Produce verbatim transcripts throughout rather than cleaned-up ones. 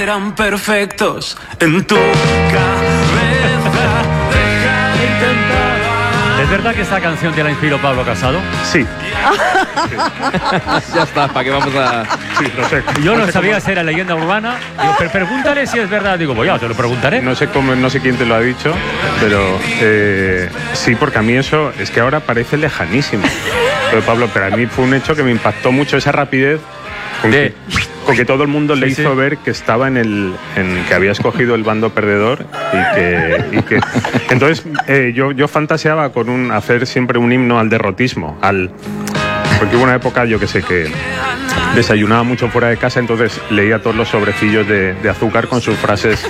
eran perfectos en tu cabeza. Deja de intentar. ¿Es verdad que esta canción te la inspiró Pablo Casado? Sí. Ya está, ¿para qué vamos a...? Sí, no sé. Yo no, sé sabía cómo... si era leyenda urbana. Digo, pero pregúntale si es verdad. Digo, pues ya, te lo preguntaré. No sé cómo, no sé quién te lo ha dicho, pero eh, sí, porque a mí eso es que ahora parece lejanísimo. Pero Pablo, pero a mí fue un hecho que me impactó mucho esa rapidez con, de... que, con que todo el mundo sí, le hizo sí. ver que estaba en el, en que había escogido el bando perdedor y que, y que... entonces eh, yo, yo fantaseaba con un hacer siempre un himno al derrotismo, al porque hubo una época, yo que sé, que desayunaba mucho fuera de casa, entonces leía todos los sobrecillos de, de azúcar con sus frases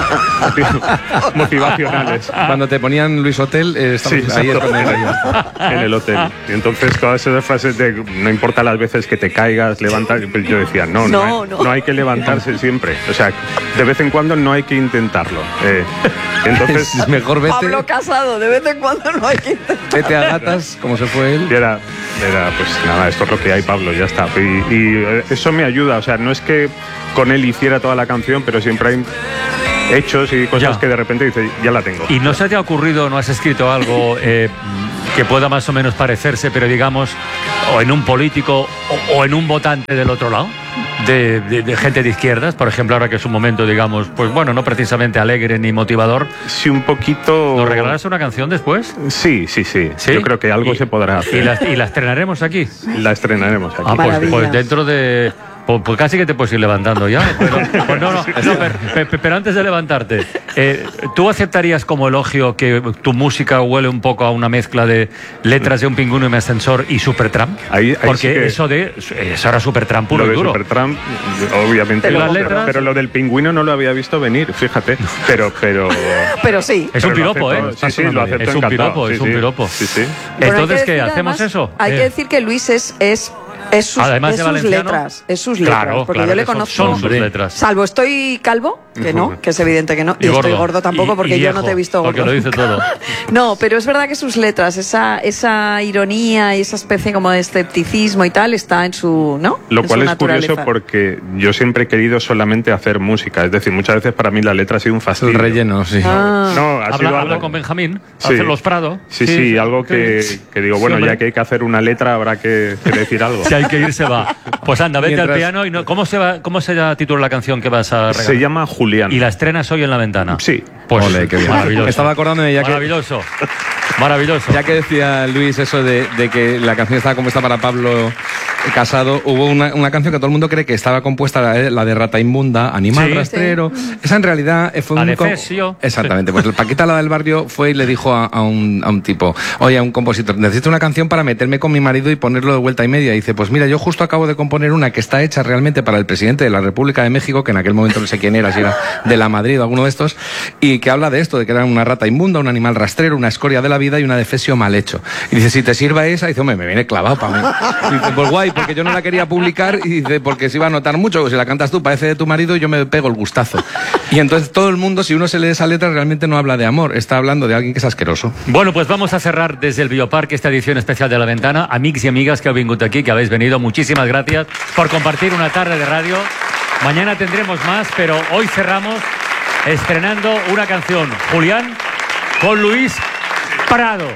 motivacionales. Cuando te ponían Luis Hotel, eh, Sí, ahí es exacto, donde... en el hotel. Y entonces todas esas frases de no importa las veces que te caigas, levantas, pues yo decía, no, no, No, hay, no. no hay que levantarse siempre. O sea, de vez en cuando no hay que intentarlo. Eh, entonces, Es mejor vete, Pablo Casado, de vez en cuando no hay que intentar. vete a gatas, como se fue él. y era, era, pues nada, esto es lo que hay, Pablo, ya está. Y, y eh, eso me ayuda, o sea, no es que con él hiciera toda la canción, pero siempre hay hechos y cosas Ya. que de repente dices, ya la tengo. ¿Y no se te ha ocurrido, no has escrito algo eh, que pueda más o menos parecerse, pero digamos, o en un político o, o en un votante del otro lado? De, de, de gente de izquierdas, por ejemplo, ahora que es un momento, digamos, pues bueno, no precisamente alegre ni motivador. Sí, un poquito... ¿Nos regalarás una canción después? Sí, sí, sí, ¿Sí? Yo creo que algo Y- se podrá hacer. ¿Y la, y la estrenaremos aquí? La estrenaremos aquí. Ah, pues, Maravilla. pues dentro de... Pues, pues casi que te puedes ir levantando ya. Pero, pues no, no, no, pero, pero- pero antes de levantarte, eh, ¿tú aceptarías como elogio que tu música huele un poco a una mezcla de letras de Un pingüino y un ascensor y Supertramp? Ahí- ahí Porque sí que- eso de eso era Supertramp puro Lo y de duro. Supertramp, obviamente, Pero no, las pero, letras- pero lo del pingüino no lo había visto venir, fíjate. Pero, pero. Pero sí. Es un pero lo piropo, acepto, ¿eh? Sí, sí, lo acepto Es un encantado. piropo, Sí, es un sí. piropo. Sí, sí. Pero hay Entonces, que ¿qué? decir, ¿Hacemos además, eso? Hay Eh, que decir que Luis es, es, es sus, Además es de sus valenciano. letras. Es sus letras. Claro, porque claro yo le que son- conozco. son sus letras. Salvo estoy calvo, que no, que es evidente que no. Y, Y estoy gordo. gordo tampoco, Y- porque y yo no viejo, te he visto gordo. porque lo dice todo. No, pero es verdad que sus letras, esa, esa ironía y esa especie como de escepticismo y tal, está en su, ¿no? Lo En cual su es curioso naturaleza. porque yo siempre he querido solamente hacer música. Es decir, muchas veces para mí la letra ha sido un fastidio. El relleno, sí. Ah. No, ha sido Habla, algo... habla con Benjamín, Sí. hace los Prado. Sí, sí, algo que, sí. que digo, Sí, bueno, hombre. ya que hay que hacer una letra, habrá que, que decir algo. Si hay que ir, se va. Pues anda, vete Mientras- al piano y no. ¿Cómo se va, cómo se titula la canción que vas a regalar? Se llama Julián. Y la estrenas hoy en La Ventana. Sí. Pues Ole, qué bien. maravilloso. Estaba acordándome ya que- Maravilloso. Maravilloso. Ya que decía Luis eso de, de que la canción estaba compuesta para Pablo Casado, hubo una, una canción que todo el mundo cree que estaba compuesta, la de, la de Rata Inmunda, Animal Sí. Rastrero. Esa en realidad eh, fue un... co- Adefesio. Exactamente, pues el Paquita, la del barrio, fue y le dijo a, a un, a un tipo, oye, a un compositor, necesito una canción para meterme con mi marido y ponerlo de vuelta y media. Y dice, pues mira, yo justo acabo de componer una que está hecha realmente para el presidente de la República de México, que en aquel momento no sé quién era, si era de la Madrid o alguno de estos, y que habla de esto, de que era una rata inmunda, un animal rastrero, una escoria de la vida y un adefesio mal hecho. Y dice, si te sirva esa, y dice, hombre, me viene clavado para mí. Y dice, pues guay, porque yo no la quería publicar, y dice, porque se iba a notar mucho, que si la cantas tú parece de tu marido y yo me pego el gustazo. Y entonces todo el mundo, si uno se lee esa letra, realmente no habla de amor, está hablando de alguien que es asqueroso. Bueno, pues vamos a cerrar desde el Bioparque esta edición especial de La Ventana. Amics y amigas que habéis venido aquí, que habéis venido, muchísimas gracias por compartir una tarde de radio. Mañana tendremos más, pero hoy cerramos estrenando una canción, Julián, con Luis Prado.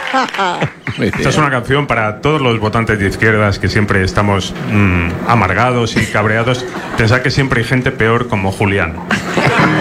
Esta es una canción para todos los votantes de izquierdas que siempre estamos mmm, amargados y cabreados. Pensad que siempre hay gente peor como Julián.